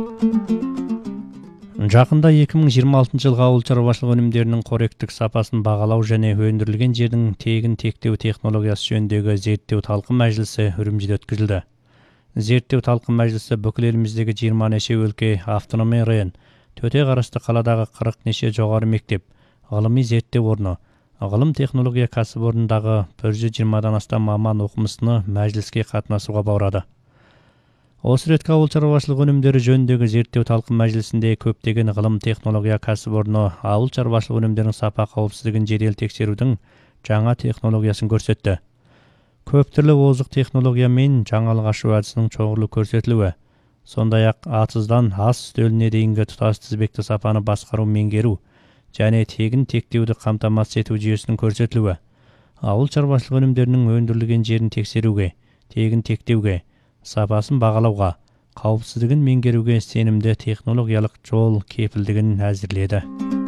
Жақында 2026 жылға ауыл шаруашылығы өнімдерінің қоректік сапасын бағалау және өндірілген жердің тегін тектеу технологиясы жөніндегі зерттеу талқы мәжілісі Үрімжіде өткізілді. Зерттеу талқы мәжілісі бүкіл еліміздегі 20 неше өлке, автономия район, төте қарасты қаладағы 40 неше жоғары мектеп, ғылыми зерттеу орны, ғылым технология кәсіпорнындағы 120-дан астам маман оқымыстыны мәжіліске қатынасуға баурады. Осы ретке ауыл шаруашылығы өнімдері жөніндегі зерттеу талқы мәжілісінде көптеген ғылым технология кәсіпорны ауыл шаруашылығы өнімдерінің сапа қауіпсіздігін жедел тексерудің жаңа технологиясын көрсетті. Көп түрлі озық технология мен жаңалық ашу әдісінің шоғырлы көрсетілуі, сондай-ақ атыздан ас үстеліне дейінгі тұтас тізбекті сапаны басқару меңгеру және тегін тектеуді қамтамасыз ету жүйесінің көрсетілуі, ауыл шаруашылығы өнімдерінің өндірілген жерін тексеруге, тегін тектеуге, сапасын бағалауға, қауіпсіздігін меңгеруге сенімді технологиялық жол кепілдігін әзірледі.